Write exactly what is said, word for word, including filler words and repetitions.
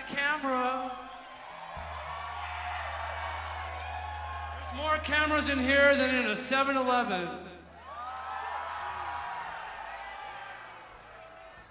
a camera. There's more cameras in here than in a seven eleven.